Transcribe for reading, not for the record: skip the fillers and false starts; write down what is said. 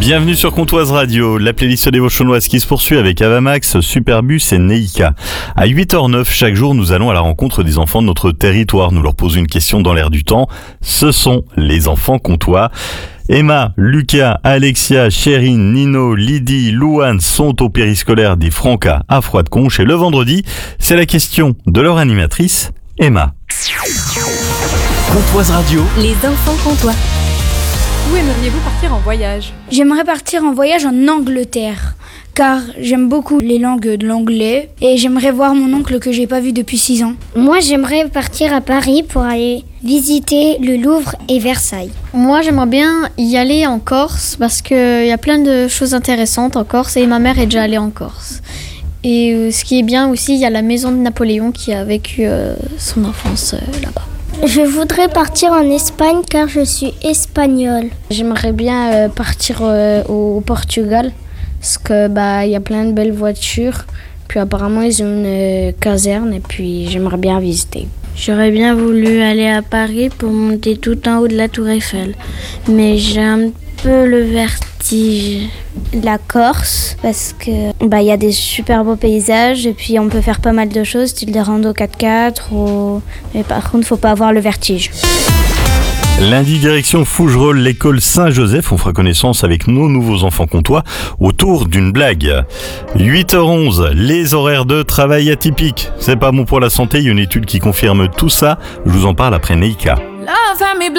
Bienvenue sur Comtoise Radio, la playlist des Vauchonoises qui se poursuit avec Avamax, Superbus et Neika. À 8h09 chaque jour, nous allons à la rencontre des enfants de notre territoire. Nous leur posons une question dans l'air du temps. Ce sont les enfants comtois. Emma, Lucas, Alexia, Chérine, Nino, Lydie, Louane sont au périscolaire des Francas à Froide-Conche. Et le vendredi, c'est la question de leur animatrice, Emma. Comtoise Radio. Les enfants comtois. Où aimeriez-vous partir en voyage ? J'aimerais partir en voyage en Angleterre, car j'aime beaucoup les langues de l'anglais et j'aimerais voir mon oncle que j'ai pas vu depuis 6 ans. Moi, j'aimerais partir à Paris pour aller visiter le Louvre et Versailles. Moi, j'aimerais bien y aller en Corse parce qu'il y a plein de choses intéressantes en Corse et ma mère est déjà allée en Corse. Et ce qui est bien aussi, il y a la maison de Napoléon qui a vécu son enfance là-bas. Je voudrais partir en Espagne car je suis espagnole. J'aimerais bien partir au Portugal parce que y a plein de belles voitures. Puis apparemment ils ont une caserne et puis j'aimerais bien visiter. J'aurais bien voulu aller à Paris pour monter tout en haut de la Tour Eiffel, mais j'ai un peu le vertige. La Corse, parce que y a des super beaux paysages et puis on peut faire pas mal de choses, style des randos 4x4 mais par contre faut pas avoir le vertige. Lundi, direction Fougerolles, l'école Saint-Joseph. On fera connaissance avec nos nouveaux enfants comtois autour d'une blague. 8h11, les horaires de travail atypiques. C'est pas bon pour la santé, il y a une étude qui confirme tout ça. Je vous en parle après Neika.